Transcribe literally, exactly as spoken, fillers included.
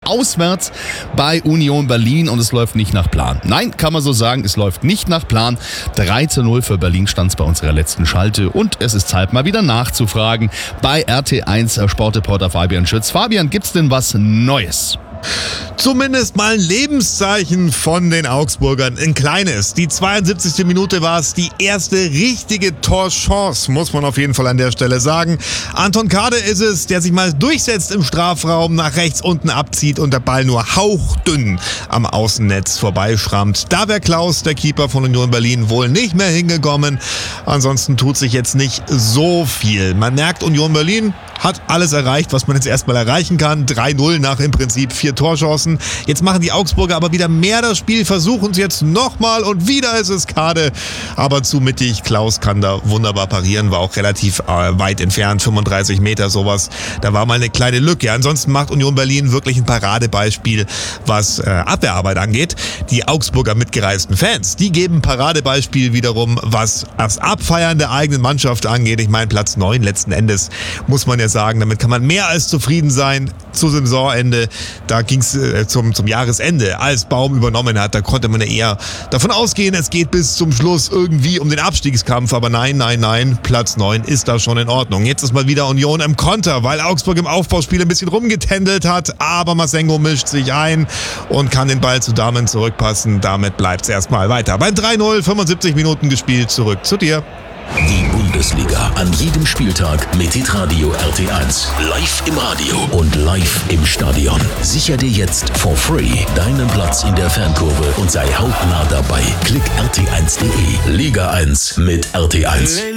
auswärts bei Union Berlin und es läuft nicht nach Plan. Nein, kann man so sagen, es läuft nicht nach Plan. drei zu null für Berlin stand es bei unserer letzten Schalte und es ist Zeit mal wieder nachzufragen bei R T eins Sportreporter Fabian Schütz. Fabian, gibt's denn was Neues? Zumindest mal ein Lebenszeichen von den Augsburgern. Ein kleines. Die zweiundsiebzigste Minute war es, die erste richtige Torchance, muss man auf jeden Fall an der Stelle sagen. Anton Kade ist es, der sich mal durchsetzt im Strafraum, nach rechts unten abzieht und der Ball nur hauchdünn am Außennetz vorbeischrammt. Da wäre Klaus, der Keeper von Union Berlin, wohl nicht mehr hingekommen. Ansonsten tut sich jetzt nicht so viel. Man merkt, Union Berlin hat alles erreicht, was man jetzt erstmal erreichen kann. drei null nach im Prinzip vier Torchancen. Jetzt machen die Augsburger aber wieder mehr das Spiel, versuchen es jetzt nochmal und wieder ist es Kade. Aber zu mittig, Klaus kann da wunderbar parieren, war auch relativ äh, weit entfernt, fünfunddreißig Meter sowas. Da war mal eine kleine Lücke. Ansonsten macht Union Berlin wirklich ein Paradebeispiel, was äh, Abwehrarbeit angeht. Die Augsburger mitgereisten Fans, die geben Paradebeispiel wiederum, was das Abfeiern der eigenen Mannschaft angeht. Ich meine, Platz neun letzten Endes, muss man ja sagen, damit kann man mehr als zufrieden sein. Zu Saisonende, da ging es äh, zum, zum Jahresende, als Baum übernommen hat, da konnte man ja eher davon ausgehen, es geht bis zum Schluss irgendwie um den Abstiegskampf, aber nein, nein, nein, Platz neun ist da schon in Ordnung. Jetzt ist mal wieder Union im Konter, weil Augsburg im Aufbauspiel ein bisschen rumgetändelt hat, aber Masengo mischt sich ein und kann den Ball zu Damen zurückpassen. Damit bleibt es erstmal weiter. Beim drei null, fünfundsiebzig Minuten gespielt, zurück zu dir. Die Bundesliga an jedem Spieltag mit Hitradio R T eins. Live im Radio und live im Stadion. Sicher dir jetzt for free deinen Platz in der Fankurve und sei hautnah dabei. Klick R T eins punkt de. Liga eins mit R T eins.